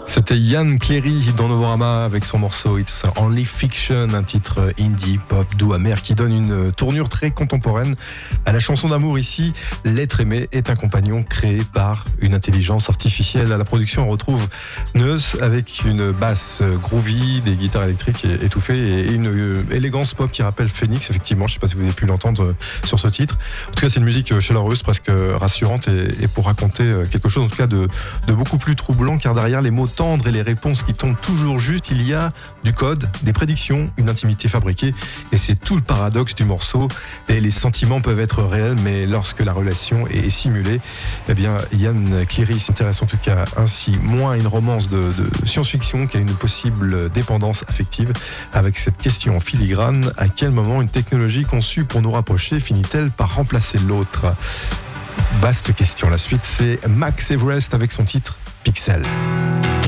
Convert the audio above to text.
C'était Ian Cleary dans Novorama avec son morceau It's Only Fiction, un titre indie, pop, doux, amer qui donne une tournure très contemporaine à la chanson d'amour. Ici, l'être aimé est un compagnon créé par une intelligence artificielle. À la production, on retrouve Neus avec une basse groovy, des guitares électriques étouffées et une élégance pop qui rappelle Phoenix. Effectivement, je ne sais pas si vous avez pu l'entendre sur ce titre. En tout cas, c'est une musique chaleureuse, presque rassurante et pour raconter quelque chose en tout cas de beaucoup plus troublant, car derrière les mots tendres et les réponses qui tombent toujours juste, il y a du code, des prédictions, une intimité fabriquée, et c'est tout le paradoxe du morceau. Et les sentiments peuvent être réels, mais lorsque la relation est simulée, eh bien Ian Cleary s'intéresse en tout cas ainsi moins à une romance de science-fiction qu'à une possible dépendance affective, avec cette question en filigrane: à quel moment une technologie conçue pour nous rapprocher finit-elle par remplacer l'autre? Vaste question. La suite, c'est Max Everest avec son titre Pixel.